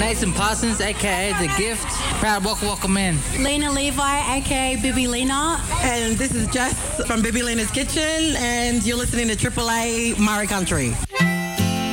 Mason Parsons, aka The Gift. Proud welcome in. Lena Levi, aka Bibi Lena. And this is Jess from Bibi Lena's Kitchen, and you're listening to AAA Murray Country.